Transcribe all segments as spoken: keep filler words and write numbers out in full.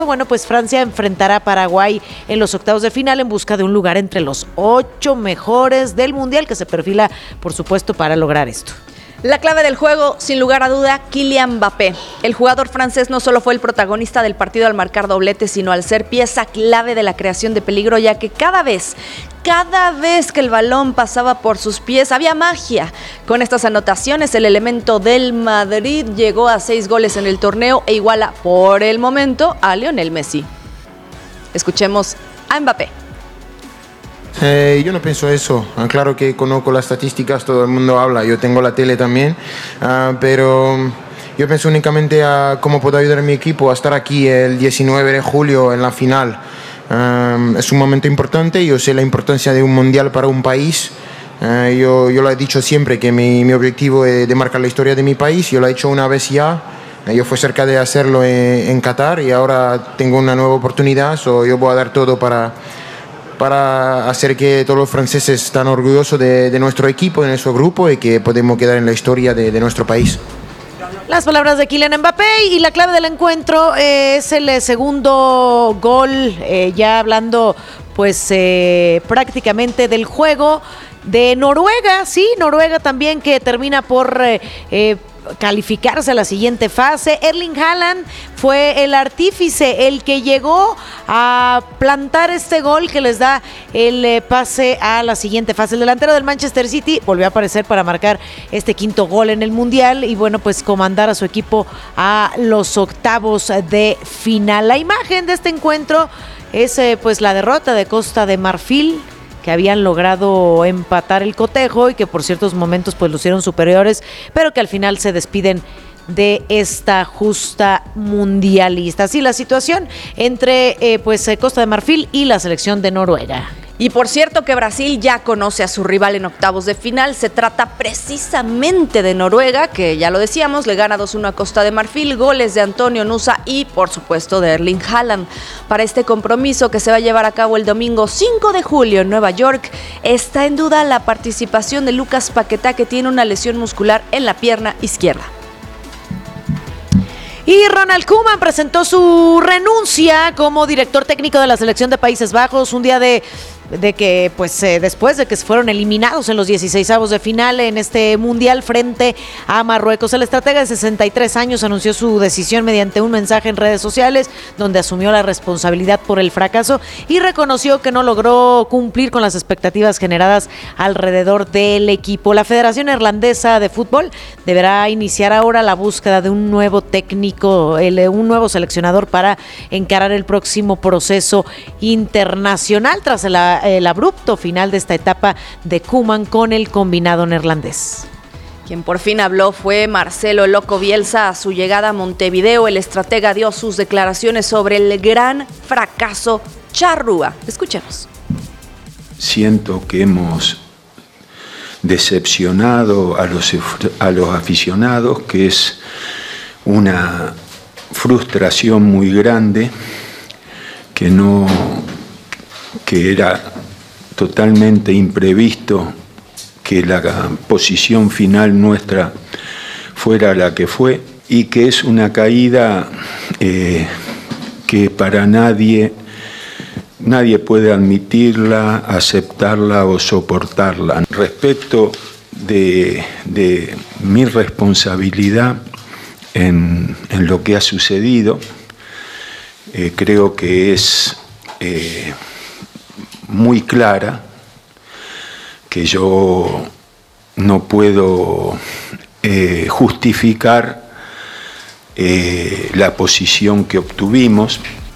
Bueno, pues Francia enfrentará a Paraguay en los octavos de final en busca de un lugar entre los ocho mejores del Mundial, que se perfila, por supuesto, para lograr esto. La clave del juego, sin lugar a duda, Kylian Mbappé. El jugador francés no solo fue el protagonista del partido al marcar doblete, sino al ser pieza clave de la creación de peligro, ya que cada vez, cada vez que el balón pasaba por sus pies, había magia. Con estas anotaciones, el elemento del Madrid llegó a seis goles en el torneo e iguala, por el momento, a Lionel Messi. Escuchemos a Mbappé. Eh, yo no pienso eso. Ah, claro que conozco las estadísticas, todo el mundo habla, yo tengo la tele también, ah, pero yo pienso únicamente a cómo puedo ayudar a mi equipo a estar aquí el diecinueve de julio en la final. Ah, es un momento importante, yo sé la importancia de un mundial para un país. Ah, yo, yo lo he dicho siempre que mi, mi objetivo es de marcar la historia de mi país, yo lo he hecho una vez ya. Yo fui cerca de hacerlo en, en Qatar y ahora tengo una nueva oportunidad, so yo voy a dar todo para... para hacer que todos los franceses estén orgullosos de, de nuestro equipo, de nuestro grupo y que podemos quedar en la historia de, de nuestro país. Las palabras de Kylian Mbappé y la clave del encuentro eh, es el segundo gol, eh, ya hablando pues eh, prácticamente del juego de Noruega, sí, Noruega también que termina por... Eh, eh, calificarse a la siguiente fase. Erling Haaland fue el artífice, el que llegó a plantar este gol que les da el eh, pase a la siguiente fase. El delantero del Manchester City volvió a aparecer para marcar este quinto gol en el Mundial y bueno, pues comandar a su equipo a los octavos de final. La imagen de este encuentro es eh, pues la derrota de Costa de Marfil, que habían logrado empatar el cotejo y que por ciertos momentos pues lucieron superiores, pero que al final se despiden de esta justa mundialista. Así la situación entre eh, pues Costa de Marfil y la selección de Noruega. Y por cierto que Brasil ya conoce a su rival en octavos de final. Se trata precisamente de Noruega, que ya lo decíamos, le gana dos uno a Costa de Marfil, goles de Antonio Nusa y por supuesto de Erling Haaland. Para este compromiso que se va a llevar a cabo el domingo cinco de julio en Nueva York, está en duda la participación de Lucas Paquetá, que tiene una lesión muscular en la pierna izquierda. Y Ronald Koeman presentó su renuncia como director técnico de la selección de Países Bajos un día de... de que pues eh, después de que se fueron eliminados en los dieciseisavos de final en este mundial frente a Marruecos. El estratega de sesenta y tres años anunció su decisión mediante un mensaje en redes sociales donde asumió la responsabilidad por el fracaso y reconoció que no logró cumplir con las expectativas generadas alrededor del equipo. La Federación Neerlandesa de Fútbol deberá iniciar ahora la búsqueda de un nuevo técnico, el, un nuevo seleccionador para encarar el próximo proceso internacional tras la el abrupto final de esta etapa de Koeman con el combinado neerlandés. Quien por fin habló fue Marcelo Loco Bielsa. A su llegada a Montevideo, el estratega dio sus declaraciones sobre el gran fracaso charrúa. Escuchemos. Siento que hemos decepcionado a los, a los aficionados, que es una frustración muy grande, que no... que era totalmente imprevisto que la posición final nuestra fuera la que fue y que es una caída eh, que para nadie, nadie puede admitirla, aceptarla o soportarla. Respecto de, de mi responsabilidad en, en lo que ha sucedido, eh, creo que es... Eh, muy clara, que yo no puedo eh, justificar eh, la posición que obtuvimos.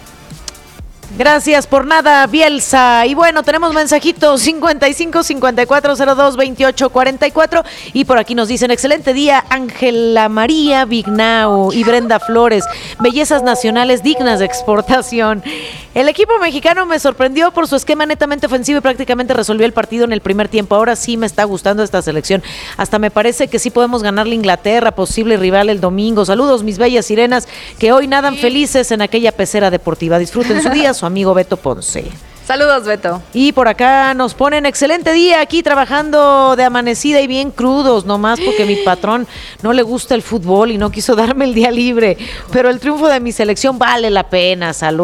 Gracias por nada, Bielsa. Y bueno, tenemos mensajitos cincuenta y cinco, cincuenta y cuatro, cero dos, veintiocho, cuarenta y cuatro. Y por aquí nos dicen, excelente día, Ángela María Vignao y Brenda Flores. Bellezas nacionales dignas de exportación. El equipo mexicano me sorprendió por su esquema netamente ofensivo y prácticamente resolvió el partido en el primer tiempo. Ahora sí me está gustando esta selección. Hasta me parece que sí podemos ganarle a Inglaterra, posible rival el domingo. Saludos, mis bellas sirenas, que hoy nadan felices en aquella pecera deportiva. Disfruten su día, su amigo Beto Ponce. Saludos, Beto. Y por acá nos ponen excelente día aquí trabajando de amanecida y bien crudos, nomás porque mi patrón no le gusta el fútbol y no quiso darme el día libre. Pero el triunfo de mi selección vale la pena. Saludos.